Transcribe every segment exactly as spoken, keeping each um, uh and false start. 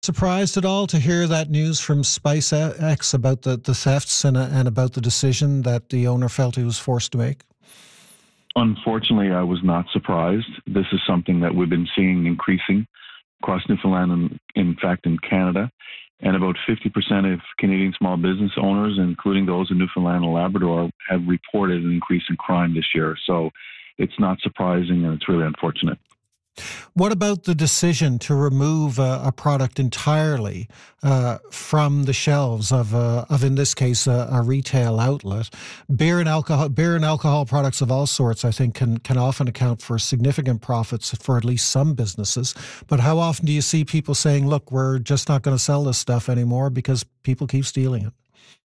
Surprised at all to hear that news from SpiceX about the, the thefts and, uh, and about the decision that the owner felt he was forced to make? Unfortunately, I was not surprised. This is something that we've been seeing increasing across Newfoundland and, in fact, in Canada. And about fifty percent of Canadian small business owners, including those in Newfoundland and Labrador, have reported an increase in crime this year. So it's not surprising, and it's really unfortunate. What about the decision to remove a, a product entirely uh, from the shelves of, uh, of in this case, a, a retail outlet? Beer and alcohol, beer and alcohol products of all sorts, I think, can can often account for significant profits for at least some businesses. But how often do you see people saying, "Look, we're just not going to sell this stuff anymore because people keep stealing it"?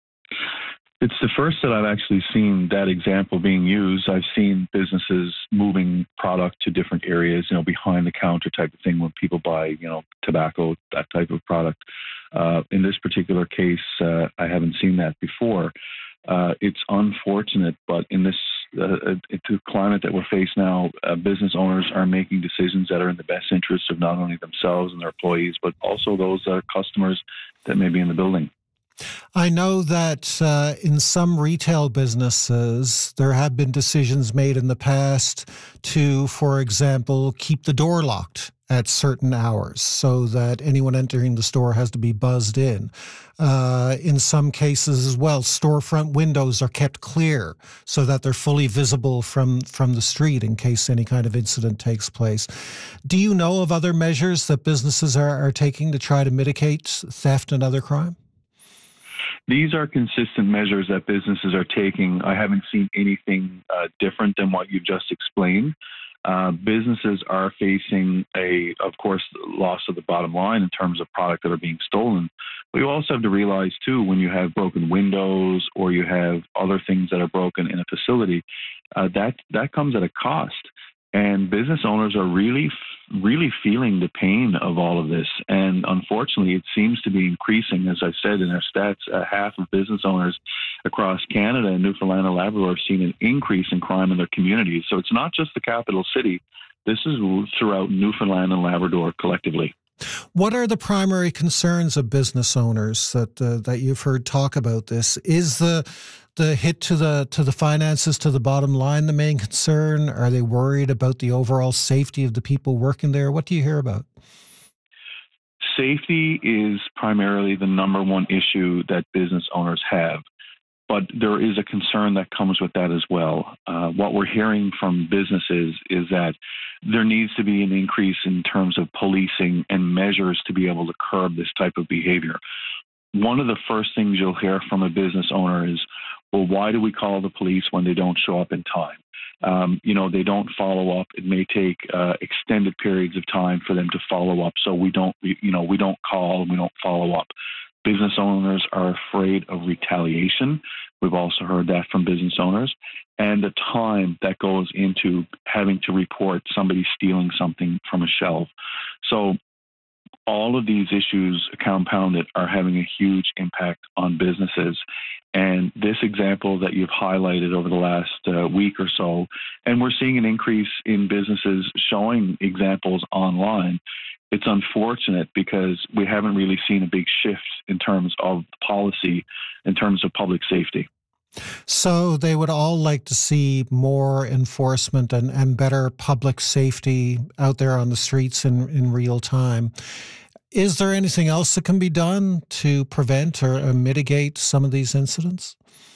It's the first that I've actually seen that example being used. I've seen businesses moving product to different areas, you know, behind the counter type of thing when people buy, you know, tobacco, that type of product. Uh, in this particular case, uh, I haven't seen that before. Uh, it's unfortunate, but in this uh, the climate that we're faced now, uh, business owners are making decisions that are in the best interest of not only themselves and their employees, but also those that are customers that may be in the building. I know that uh, in some retail businesses, there have been decisions made in the past to, for example, keep the door locked at certain hours so that anyone entering the store has to be buzzed in. Uh, in some cases as well, storefront windows are kept clear so that they're fully visible from, from the street in case any kind of incident takes place. Do you know of other measures that businesses are, are taking to try to mitigate theft and other crime? These are consistent measures that businesses are taking. I haven't seen anything uh, different than what you've just explained. Uh, businesses are facing a, of course, loss of the bottom line in terms of product that are being stolen. But you also have to realize too, when you have broken windows or you have other things that are broken in a facility, uh, that that comes at a cost. And business owners are really, really feeling the pain of all of this. And unfortunately, it seems to be increasing. As I said in our stats, uh, half of business owners across Canada and Newfoundland and Labrador have seen an increase in crime in their communities. So it's not just the capital city. This is throughout Newfoundland and Labrador collectively. What are the primary concerns of business owners that uh, that you've heard talk about this? Is the the hit to the to the finances, to the bottom line, the main concern? Are they worried about the overall safety of the people working there? What do you hear about? Safety is primarily the number one issue that business owners have. But there is a concern that comes with that as well. Uh, what we're hearing from businesses is that there needs to be an increase in terms of policing and measures to be able to curb this type of behavior. One of the first things you'll hear from a business owner is, well, why do we call the police when they don't show up in time? Um, you know, they don't follow up. It may take uh, extended periods of time for them to follow up. So we don't, you know, we don't call and we don't follow up. Business owners are afraid of retaliation. We've also heard that from business owners. And the time that goes into having to report somebody stealing something from a shelf. So all of these issues compounded are having a huge impact on businesses. And this example that you've highlighted over the last uh, week or so, and we're seeing an increase in businesses showing examples online. It's unfortunate because we haven't really seen a big shift in terms of policy, in terms of public safety. So they would all like to see more enforcement and, and better public safety out there on the streets in, in real time. Is there anything else that can be done to prevent or, or mitigate some of these incidents?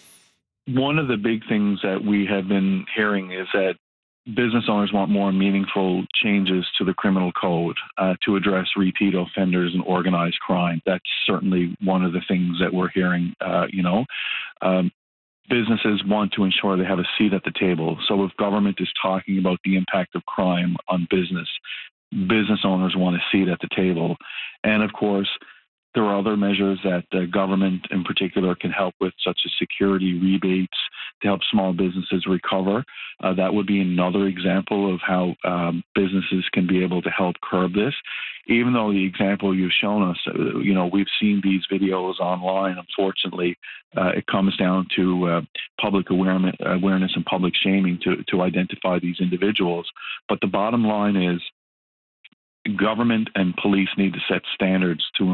One of the big things that we have been hearing is that business owners want more meaningful changes to the criminal code uh, to address repeat offenders and organized crime. That's certainly one of the things that we're hearing, uh, you know. Um, businesses want to ensure they have a seat at the table. So if government is talking about the impact of crime on business, business owners want a seat at the table. And of course, there are other measures that the government in particular can help with, such as security rebates to help small businesses recover. Uh, that would be another example of how um, businesses can be able to help curb this. Even though the example you've shown us, uh, you know, we've seen these videos online, unfortunately, uh, it comes down to uh, public awareness, awareness and public shaming to, to identify these individuals. But the bottom line is, government and police need to set standards to